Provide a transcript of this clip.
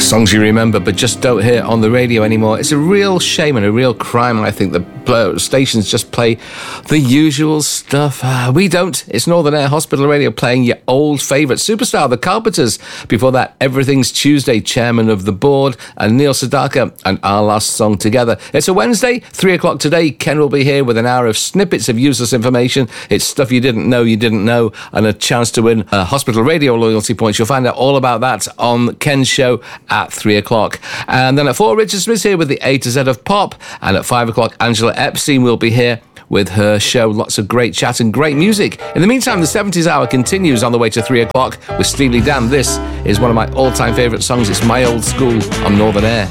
Songs you remember but just don't hear on the radio anymore. It's a real shame and a real crime, I think, that stations just play the usual stuff. We don't. It's Northern Air Hospital Radio playing your old favourite Superstar, The Carpenters. Before that, Everything's Tuesday, Chairman of the Board, and Neil Sedaka, and Our Last Song Together. It's a Wednesday, 3 o'clock today. Ken will be here with an hour of snippets of useless information. It's stuff you didn't know, and a chance to win Hospital Radio loyalty points. You'll find out all about that on Ken's show at 3 o'clock. And then at 4, Richard Smith's here with the A to Z of pop. And at 5 o'clock, Angela Epstein will be here with her show. Lots of great chat and great music. In the meantime, the 70s hour continues on the way to 3 o'clock with Steely Dan. This is one of my all-time favourite songs. It's My Old School on Northern Air.